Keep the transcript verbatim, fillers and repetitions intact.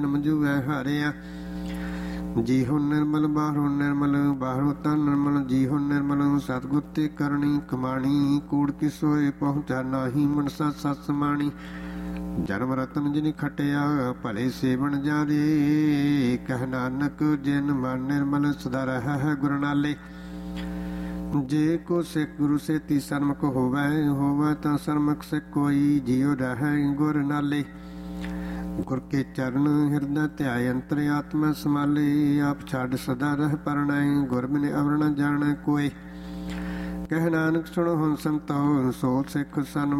ਮਜੂਐ ਹਾਰਿਆ। ਜੀਹੁ ਨਿਰਮਲ ਬਾਹਰੋ ਨਿਰਮਲ, ਬਾਹਰੋ ਤਨ ਨਿਰਮਲ। ਜੀਹੁ ਨਿਰਮਲ ਸਤਿਗੁਰ ਤੇ ਕਰਨੀ ਕਮਾਣੀ, ਕੂੜ ਕਿਸ ਹੋਏ ਪਹੁੰਚਾ ਨਾਹੀ। ਮਨਸਾ ਸਤ ਸਮਾਣੀ ਜਨਮ ਰਤਨ ਜਿਨ ਖਟਿਆ, ਭਲੇ ਸੇਵਨ ਜਾਰੇ। ਕਹਿ ਨਾਨਕ ਜਿਨ ਮਨ ਨਿਰਮਲ, ਸਦਾ ਰਹਿ ਹੈ ਗੁਰ ਨਾਲੇ। ਜੇ ਕੋ ਸਿੱਖ ਗੁਰੂ ਸੇਤੀ ਸਰਮੁਖ ਹੋਵੈ, ਹੋਵੈ ਤਾਂ ਸਰਮੁਖ ਸਿੱਖ ਕੋਈ। ਜਿਉ ਰਹਿ ਗੁਰ ਨਾਲੇ। ਗੁਰ ਕੇ ਚਰਨ ਹਿਰਦੈ ਧਿਆਏ, ਅੰਤਰ ਆਤਮਾ ਸਮਾਲੇ। ਆਪ ਛੱਡ ਸਦਾ ਰਹਿ ਪਰਣੈ, ਗੁਰ ਬਿਨ ਅਵਰ ਨ ਜਾਣੈ ਕੋਇ। ਕਹਿ ਨਾਨਕ ਸੁਣੋ ਹੁਣ ਸੰਤੋ, ਸੋ ਸਿੱਖ ਸਨ